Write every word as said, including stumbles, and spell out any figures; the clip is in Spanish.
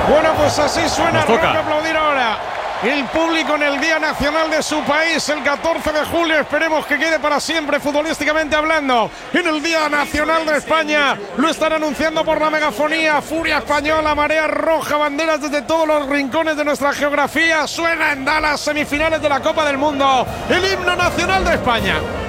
Bueno, pues así suena. Nos toca. Habrá que aplaudir ahora. El público en el Día Nacional de su país, el catorce de julio, esperemos que quede para siempre futbolísticamente hablando. En el Día Nacional de España lo están anunciando por la megafonía. Furia española, marea roja, banderas desde todos los rincones de nuestra geografía. Suena en Dallas, semifinales de la Copa del Mundo, el himno nacional de España.